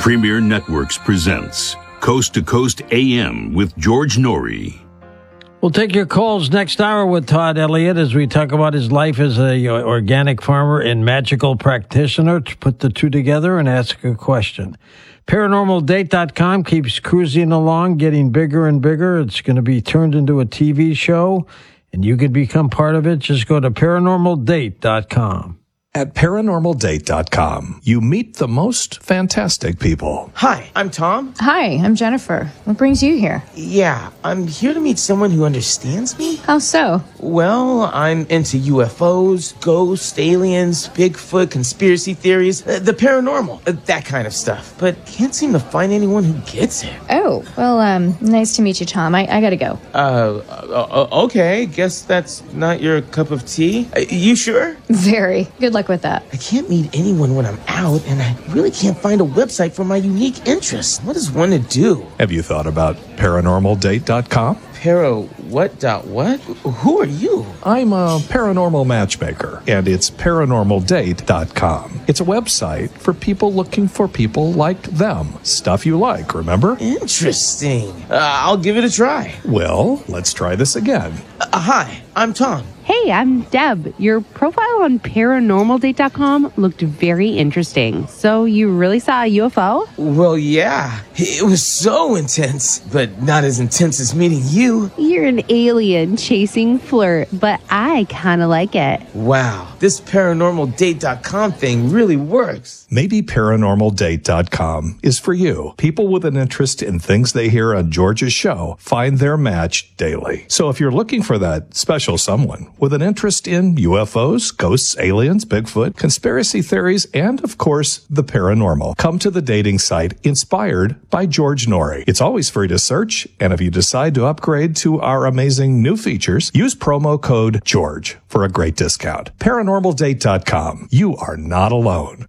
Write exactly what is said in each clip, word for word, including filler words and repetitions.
Premier Networks presents Coast to Coast A M with George Noory. We'll take your calls next hour with Todd Elliott as we talk about his life as a organic farmer and magical practitioner, to put the two together and ask a question. Paranormal Date dot com keeps cruising along, getting bigger and bigger. It's going to be turned into a T V show, and you could become part of it. Just go to Paranormal Date dot com. At Paranormal Date dot com, you meet the most fantastic people. Hi, I'm Tom. Hi, I'm Jennifer. What brings you here? Yeah, I'm here to meet someone who understands me. How so? Well, I'm into U F Os, ghosts, aliens, Bigfoot, conspiracy theories, uh, the paranormal, uh, that kind of stuff. But can't seem to find anyone who gets it. Oh, well, um, nice to meet you, Tom. I, I gotta go. Uh, uh, okay, guess that's not your cup of tea. Uh, you sure? Very. Good luck with that. I can't meet anyone when I'm out, and I really can't find a website for my unique interests. What is one to do? Have you thought about Paranormal Date dot com? Para what dot what? Who are you? I'm a paranormal matchmaker, and it's Paranormal Date dot com. It's a website for people looking for people like them. Stuff you like, remember? Interesting. Uh, I'll give it a try. Well, let's try this again. Uh, hi, I'm Tom. Hey, I'm Deb. Your profile on Paranormal Date dot com looked very interesting. So you really saw a U F O? Well, yeah. It was so intense, but not as intense as meeting you. You're an alien chasing flirt, but I kind of like it. Wow, this Paranormal Date dot com thing really works. Maybe Paranormal Date dot com is for you. People with an interest in things they hear on George's show find their match daily. So if you're looking for that special someone with an interest in U F Os, ghosts, aliens, Bigfoot, conspiracy theories, and, of course, the paranormal, come to the dating site inspired by George Noory. It's always free to search, and if you decide to upgrade to our amazing new features, use promo code GEORGE for a great discount. Paranormal Date dot com. You are not alone.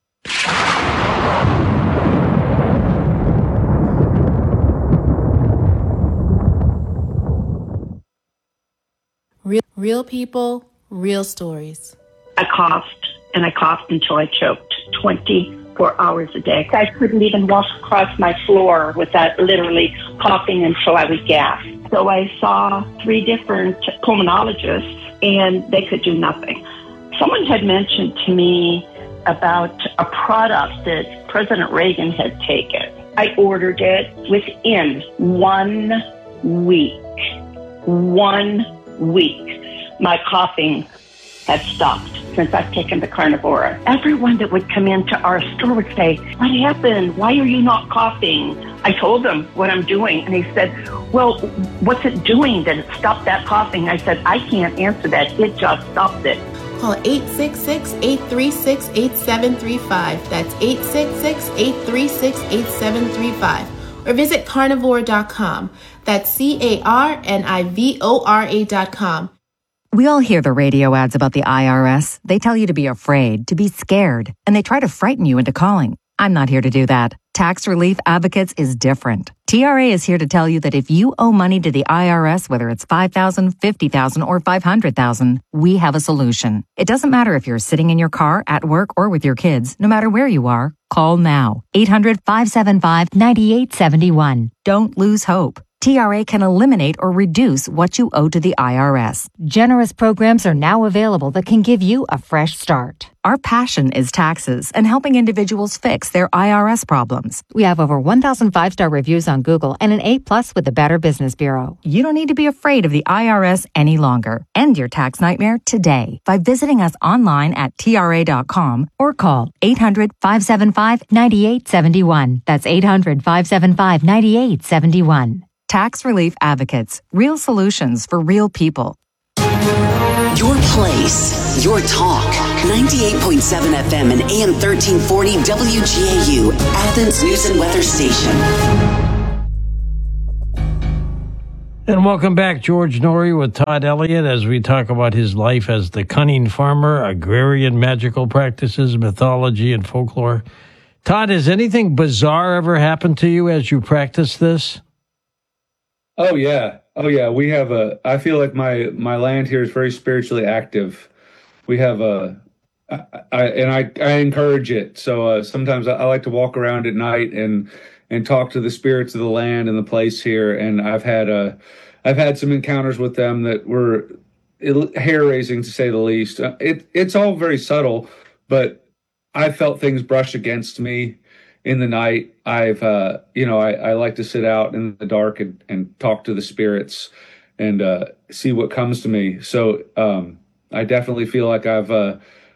Real, real people, real stories. I coughed, and I coughed until I choked twenty-four hours a day. I couldn't even walk across my floor without literally coughing until I would gasp. So I saw three different pulmonologists, and they could do nothing. Someone had mentioned to me about a product that President Reagan had taken. I ordered it within one week. One week. My coughing had stopped since I've taken the Carnivora. Everyone that would come into our store would say, "What happened? Why are you not coughing?" I told them what I'm doing, and they said, "Well, what's it doing that it stopped that coughing?" I said, "I can't answer that. It just stopped it." Call eight six six, eight three six, eight seven three five. That's eight six six, eight three six, eight seven three five. Or visit carnivore dot com. That's C A R N I V O R A dot com. We all hear the radio ads about the I R S. They tell you to be afraid, to be scared, and they try to frighten you into calling. I'm not here to do that. Tax Relief Advocates is different. T R A is here to tell you that if you owe money to the I R S, whether it's five thousand dollars, fifty thousand dollars, or five hundred thousand dollars, we have a solution. It doesn't matter if you're sitting in your car, at work, or with your kids. No matter where you are, call now. eight hundred, five seven five, nine eight seven one. Don't lose hope. T R A can eliminate or reduce what you owe to the I R S. Generous programs are now available that can give you a fresh start. Our passion is taxes and helping individuals fix their I R S problems. We have over one thousand five-star reviews on Google and an A plus with the Better Business Bureau. You don't need to be afraid of the I R S any longer. End your tax nightmare today by visiting us online at T R A dot com or call eight hundred, five seven five, nine eight seven one. That's eight hundred, five seven five, nine eight seven one. Tax Relief Advocates. Real solutions for real people. Your place, your talk. ninety-eight point seven F M and A M thirteen forty W G A U, Athens News and Weather Station. And welcome back, George Noory with Todd Elliott, as we talk about his life as the cunning farmer, agrarian magical practices, mythology, and folklore. Todd, has anything bizarre ever happened to you as you practice this? Oh yeah. Oh yeah. We have a, I feel like my, my land here is very spiritually active. We have a, I, I and I, I encourage it. So uh, sometimes I, I like to walk around at night and and talk to the spirits of the land and the place here. And I've had uh, I've had some encounters with them that were hair raising, to say the least. Uh, it it's all very subtle, but I felt things brush against me in the night. I've uh, you know I, I like to sit out in the dark and, and talk to the spirits and uh, see what comes to me. So um, I definitely feel like I've uh,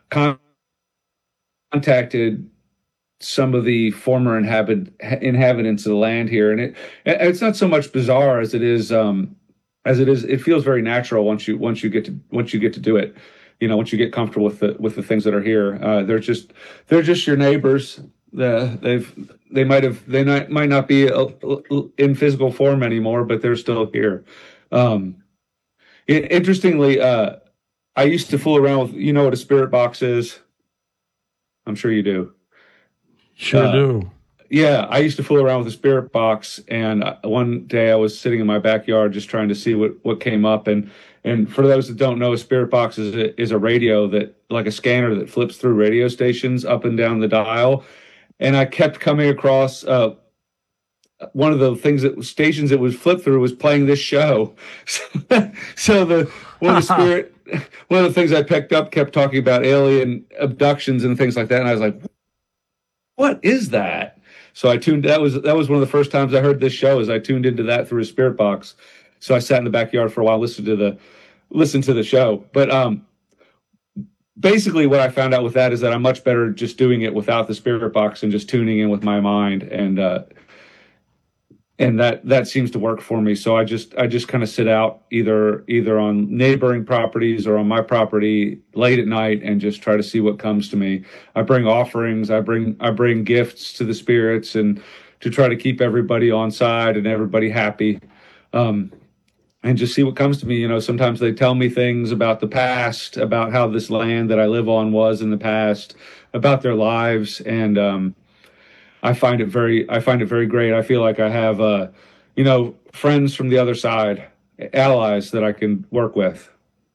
contacted some of the former inhabit inhabitants of the land here, and it it's not so much bizarre as it is um, as it is. It feels very natural once you once you get to once you get to do it. You know, once you get comfortable with the with the things that are here, uh, they're just they're just your neighbors. The, they've they might have they not, might not be in physical form anymore, but they're still here. Um, it, interestingly, uh, I used to fool around with, you know what a spirit box is? I'm sure you do. Sure uh, do. Yeah, I used to fool around with a spirit box, and one day I was sitting in my backyard just trying to see what, what came up. And and for those that don't know, a spirit box is a, is a radio that, like a scanner that flips through radio stations up and down the dial. And I kept coming across uh, one of the things that stations that was flipped through was playing this show. So, so the one of the spirit one of the things I picked up kept talking about alien abductions and things like that, and I was like, "What is that?" So I tuned. That was that was one of the first times I heard this show. Is I tuned into that through a spirit box. So I sat in the backyard for a while, listened to the listened to the show. But um, basically, what I found out with that is that I'm much better just doing it without the spirit box and just tuning in with my mind, and uh, and that that seems to work for me. So I just I just kind of sit out either either on neighboring properties or on my property late at night and just try to see what comes to me. I bring offerings, I bring I bring gifts to the spirits, and to try to keep everybody on side and everybody happy. Um, and just see what comes to me. You know, sometimes they tell me things about the past, about how this land that I live on was in the past, about their lives. And um, I find it very, I find it very great. I feel like I have, uh, you know, friends from the other side, allies that I can work with.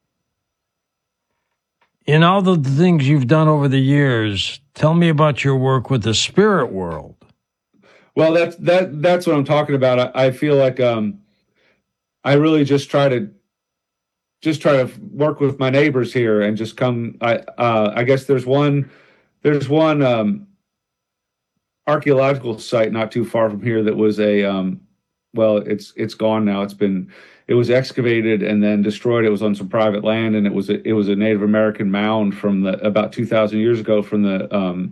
In all the things you've done over the years, tell me about your work with the spirit world. Well, that's, that, that's what I'm talking about. I, I feel like, um, I really just try to just try to work with my neighbors here and just come. I uh, I guess there's one there's one um, archaeological site not too far from here that was a um, well, it's it's gone now. It's been it was excavated and then destroyed. It was on some private land, and it was a, it was a Native American mound from the about two thousand years ago from the um,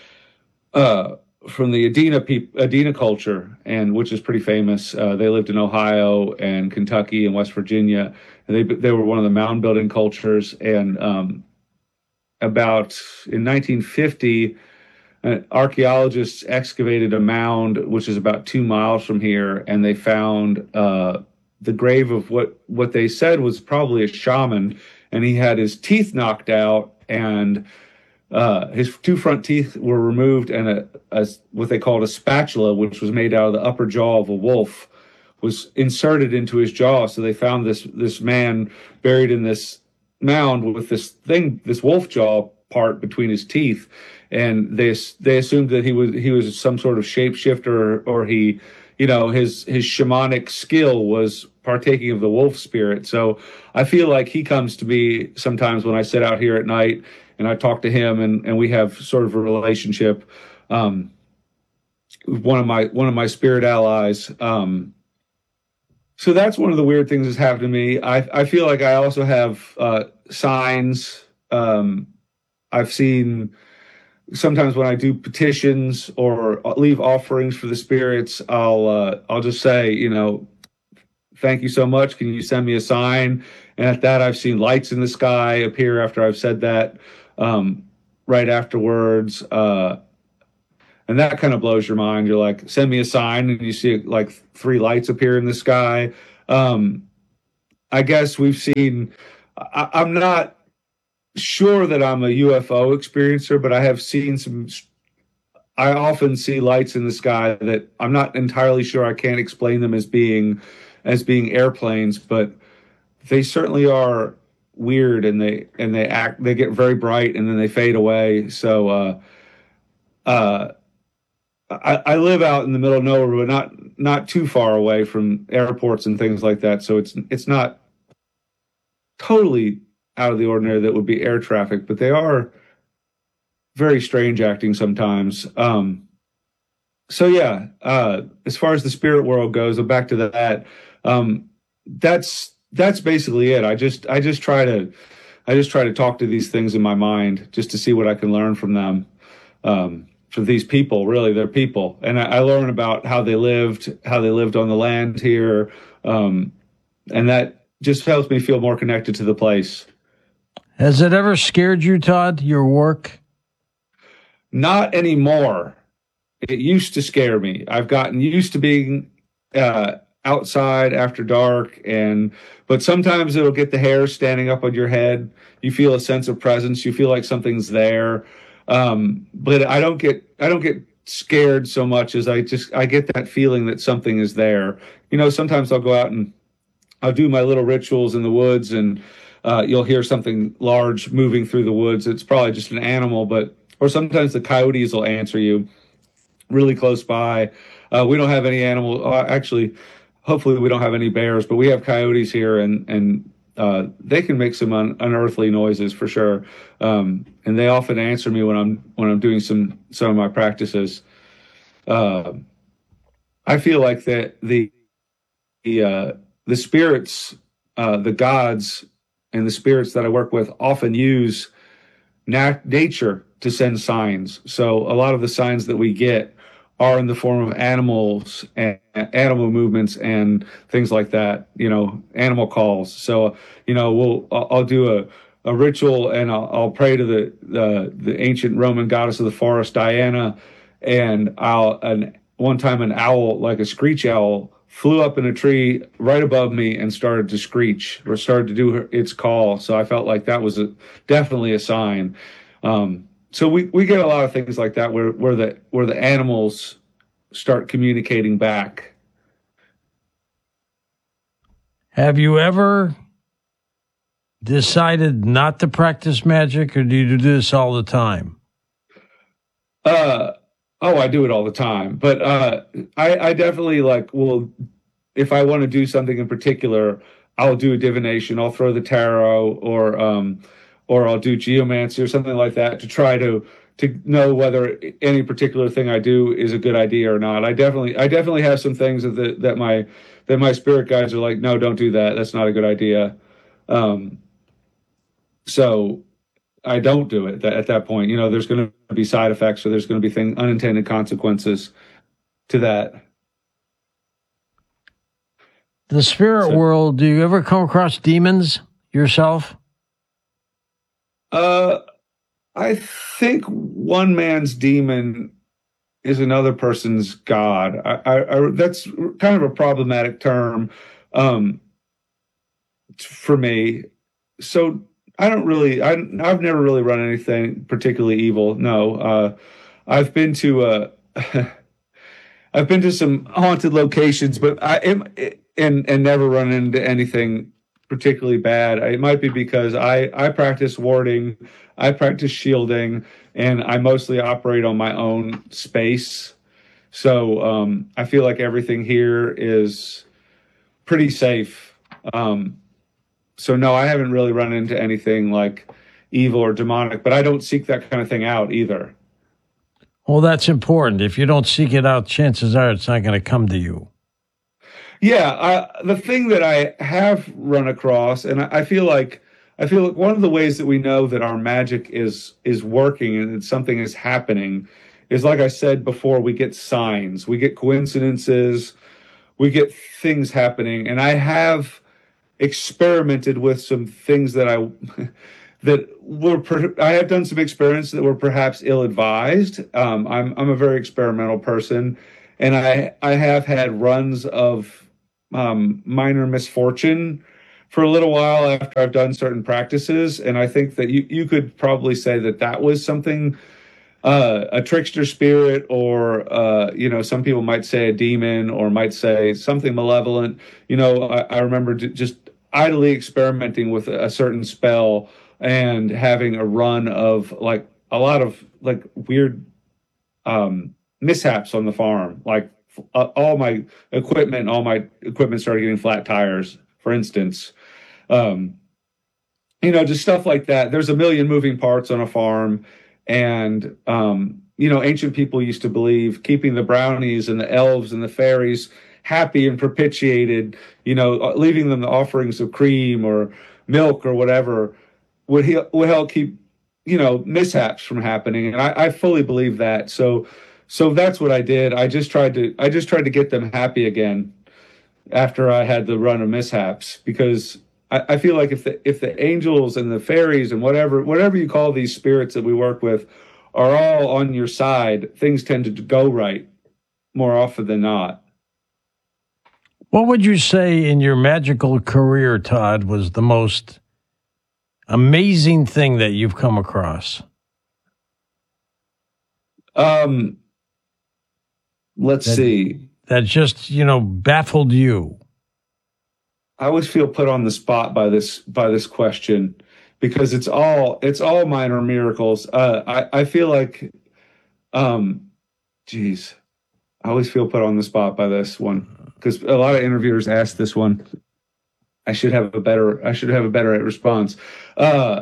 uh. from the Adena peop- Adena culture, and which is pretty famous. Uh, they lived in Ohio and Kentucky and West Virginia, and they they were one of the mound building cultures. And um, about in nineteen fifty, uh, archaeologists excavated a mound which is about two miles from here, and they found uh, the grave of what what they said was probably a shaman, and he had his teeth knocked out and. Uh, his two front teeth were removed, and a, a what they called a spatula, which was made out of the upper jaw of a wolf, was inserted into his jaw. So they found this this man buried in this mound with this thing, this wolf jaw part between his teeth, and they they assumed that he was he was some sort of shapeshifter, or, or he, you know, his his shamanic skill was partaking of the wolf spirit. So I feel like he comes to me sometimes when I sit out here at night. And I talk to him, and, and we have sort of a relationship. Um, one of my one of my spirit allies. Um, so that's one of the weird things that's happened to me. I I feel like I also have uh, signs. Um, I've seen sometimes when I do petitions or leave offerings for the spirits, I'll uh, I'll just say, you know, thank you so much. Can you send me a sign? And at that, I've seen lights in the sky appear after I've said that. Um, right afterwards, uh, and that kind of blows your mind. You're like, send me a sign, and you see like three lights appear in the sky. Um, I guess we've seen, I, I'm not sure that I'm a U F O experiencer, but I have seen some, I often see lights in the sky that I'm not entirely sure. I can't explain them as being, as being airplanes, but they certainly are weird, and they and they act they get very bright and then they fade away. So uh, uh, I, I live out in the middle of nowhere, but not not too far away from airports and things like that. So it's it's not totally out of the ordinary that would be air traffic, but they are very strange acting sometimes. Um, so yeah, uh, as far as the spirit world goes, I'm back to that. Um, that's that's basically it. I just I just try to I just try to talk to these things in my mind just to see what I can learn from them. Um, for these people, really, they're people, and I, I learn about how they lived, how they lived on the land here, um, and that just helps me feel more connected to the place. Has it ever scared you, Todd, your work? Not anymore. It used to scare me. I've gotten used to being uh, outside after dark, and but sometimes it'll get the hair standing up on your head. You feel a sense of presence. You feel like something's there. Um, but I don't get I don't get scared so much as I just I get that feeling that something is there. You know, sometimes I'll go out and I'll do my little rituals in the woods, and uh, you'll hear something large moving through the woods. It's probably just an animal, but or sometimes the coyotes will answer you really close by. Uh, we don't have any animal. Uh, actually, hopefully we don't have any bears, but we have coyotes here, and and uh, they can make some un- unearthly noises for sure. Um, and they often answer me when I'm when I'm doing some some of my practices. Uh, I feel like that the the uh, the spirits, uh, the gods, and the spirits that I work with often use nat- nature to send signs. So a lot of the signs that we get are in the form of animals and animal movements and things like that, you know, animal calls. So, you know, we'll, I'll, I'll do a, a ritual, and I'll, I'll pray to the, the, the ancient Roman goddess of the forest, Diana. And I'll, an, one time an owl, like a screech owl, flew up in a tree right above me and started to screech or started to do her, its call. So I felt like that was a, definitely a sign. Um, So we, we get a lot of things like that where, where the where the animals start communicating back. Have you ever decided not to practice magic, or do you do this all the time? Uh oh, I do it all the time. But uh, I, I definitely like will if I want to do something in particular, I'll do a divination. I'll throw the tarot, or um, or I'll do geomancy or something like that to try to to know whether any particular thing I do is a good idea or not. I definitely I definitely have some things that the, that my that my spirit guides are like, no, don't do that. That's not a good idea. Um, so I don't do it at that point. You know, there's going to be side effects, or there's going to be thing, unintended consequences to that. The spirit So- world, do you ever come across demons yourself? Uh, I think one man's demon is another person's god. I, I, I that's kind of a problematic term, um, for me. So I don't really, I, I've never really run anything particularly evil. No, uh, I've been to, uh, I've been to some haunted locations, but I am, and, and never run into anything particularly bad. It might be because I, I practice warding, I practice shielding, and I mostly operate on my own space. So um, I feel like everything here is pretty safe. Um, so no, I haven't really run into anything like evil or demonic, but I don't seek that kind of thing out either. Well, that's important. If you don't seek it out, chances are it's not going to come to you. Yeah, I, the thing that I have run across, and I, I feel like I feel like one of the ways that we know that our magic is is working and that something is happening is, like I said before, we get signs, we get coincidences, we get things happening, and I have experimented with some things that I that were per, I have done some experiments that were perhaps ill-advised. Um, I'm I'm a very experimental person, and I I have had runs of um, minor misfortune for a little while after I've done certain practices. And I think that you, you could probably say that that was something, uh, a trickster spirit, or, uh, you know, some people might say a demon, or might say something malevolent. You know, I, I remember just idly experimenting with a certain spell and having a run of like a lot of like weird um, mishaps on the farm. Like uh, all my equipment, all my equipment started getting flat tires, for instance. Um, you know, just stuff like that. There's a million moving parts on a farm. And, um, you know, ancient people used to believe keeping the brownies and the elves and the fairies happy and propitiated, you know, leaving them the offerings of cream or milk or whatever would, he, would help keep, you know, mishaps from happening. And I, I fully believe that. So, so that's what I did. I just tried to, I just tried to get them happy again after I had the run of mishaps, because I, I feel like if the, if the angels and the fairies and whatever, whatever you call these spirits that we work with are all on your side, things tend to go right more often than not. What would you say in your magical career, Todd, was the most amazing thing that you've come across? Um, let's that, see. That just, you know, baffled you. I always feel put on the spot by this by this question because it's all it's all minor miracles. Uh, I I feel like, um, geez, I always feel put on the spot by this one. Because a lot of interviewers ask this one. I should have a better. I should have a better response. Uh,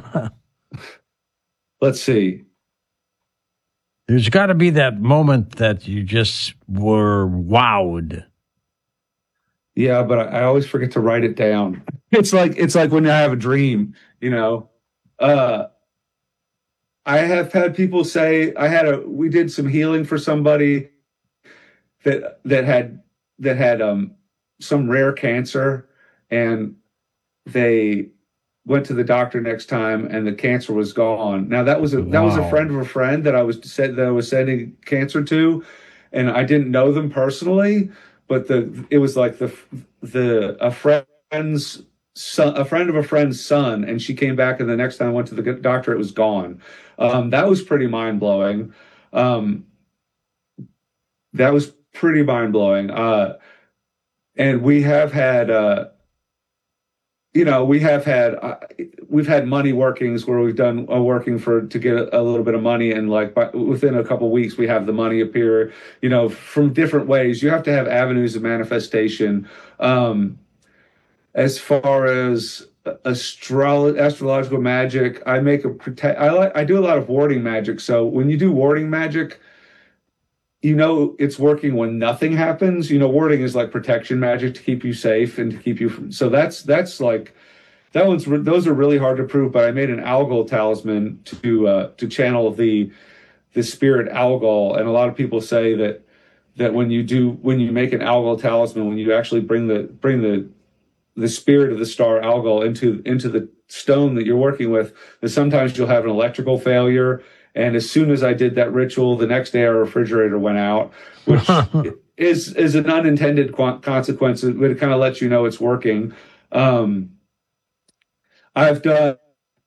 let's see. There's got to be that moment that you just were wowed. Yeah, but I, I always forget to write it down. It's like it's like when I have a dream. You know, uh, I have had people say I had a. We did some healing for somebody that that had. that had um, some rare cancer, and they went to the doctor next time and the cancer was gone. Now that was a, wow. that was a friend of a friend that I was said that I was sending cancer to, and I didn't know them personally, but the, it was like the, the, a friend's son, a friend of a friend's son. And she came back, and the next time I went to the doctor, it was gone. Um, that was pretty mind blowing. Um, that was pretty mind-blowing. Uh, and we have had, uh, you know, we have had, uh, we've had money workings where we've done a working for, to get a, a little bit of money. And like by, within a couple of weeks, we have the money appear, you know, from different ways. You have to have avenues of manifestation. Um, as far as astro- astrological magic, I make a protect, I like, I do a lot of warding magic. So when you do warding magic, you know it's working when nothing happens. You know, warding is like protection magic to keep you safe and to keep you from, so that's that's like that one's those are really hard to prove. But I made an algal talisman to uh, to channel the the spirit algal, and a lot of people say that that when you do when you make an algal talisman, when you actually bring the bring the the spirit of the star algal into into the stone that you're working with, that sometimes you'll have an electrical failure. And as soon as I did that ritual, the next day our refrigerator went out, which is is an unintended qu- consequence, but it kind of lets you know it's working. Um, I've done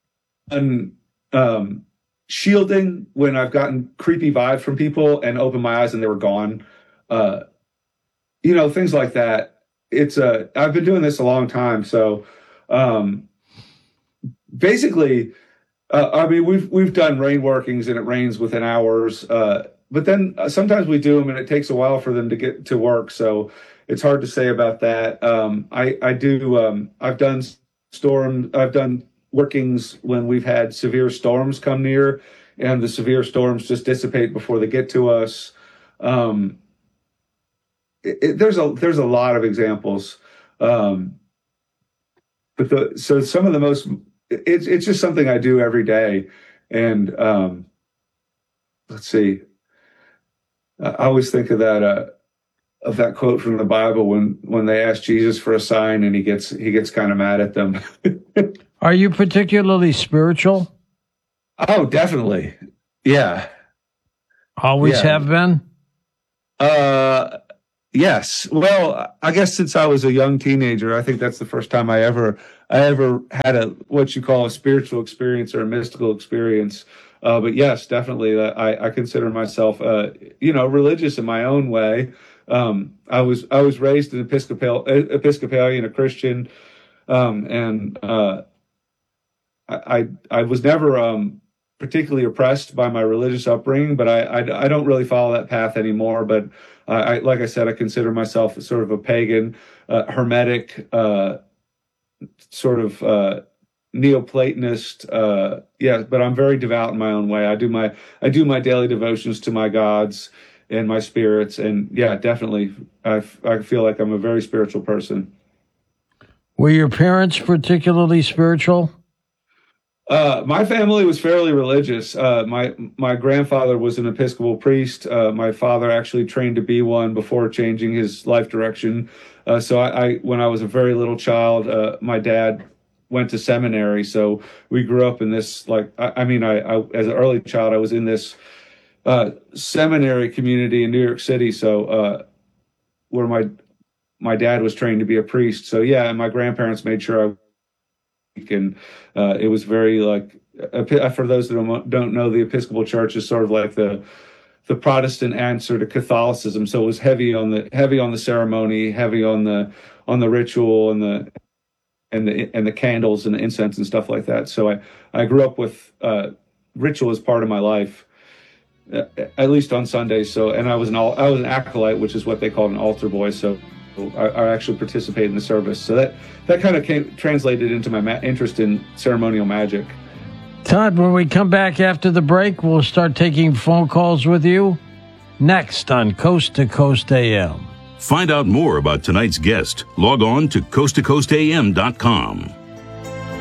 um, shielding when I've gotten creepy vibes from people and opened my eyes and they were gone. Uh, you know, things like that. It's a, I've been doing this a long time. So um, basically... Uh, I mean, we've we've done rain workings and it rains within hours. Uh, but then uh, sometimes we do them and it takes a while for them to get to work. So it's hard to say about that. Um, I I do. Um, I've done storm. I've done workings when we've had severe storms come near, and the severe storms just dissipate before they get to us. Um, it, it, there's a there's a lot of examples. Um, but the so some of the most. It's it's just something I do every day, and um, let's see. I always think of that uh, of that quote from the Bible when when they ask Jesus for a sign and he gets he gets kind of mad at them. Are you particularly spiritual? Oh, definitely. Yeah. Always yeah. have been? Uh, yes. Well, I guess since I was a young teenager, I think that's the first time I ever I ever had a what you call a spiritual experience or a mystical experience. Uh, but yes, definitely, I, I consider myself, uh, you know, religious in my own way. Um, I was I was raised an Episcopal Episcopalian, a Christian. Um, and uh, I, I I was never um, particularly oppressed by my religious upbringing, but I, I, I don't really follow that path anymore. But uh, I, like I said, I consider myself sort of a pagan, uh, hermetic, uh, sort of uh, Neoplatonist. Uh, yeah, but I'm very devout in my own way. I do my I do my daily devotions to my gods and my spirits, and yeah, definitely, I, I feel like I'm a very spiritual person. Were your parents particularly spiritual? Uh, my family was fairly religious. Uh, my my grandfather was an Episcopal priest. Uh, my father actually trained to be one before changing his life direction. Uh, so I, I, when I was a very little child, uh, my dad went to seminary. So we grew up in this, like, I, I mean, I, I as an early child, I was in this uh, seminary community in New York City. So uh, where my my dad was trained to be a priest. So yeah, and my grandparents made sure I. And uh, it was very like, uh, for those that don't, don't know, the Episcopal Church is sort of like the the Protestant answer to Catholicism. So it was heavy on the heavy on the ceremony, heavy on the on the ritual and the and the and the candles and the incense and stuff like that. So I I grew up with uh, ritual as part of my life, uh, at least on Sundays. So and I was an I was an acolyte, which is what they call an altar boy. So. I, I actually participated in the service. So that, that kind of came, translated into my ma- interest in ceremonial magic. Todd, when we come back after the break, we'll start taking phone calls with you next on Coast to Coast A M. Find out more about tonight's guest. Log on to coast to coast a m dot com.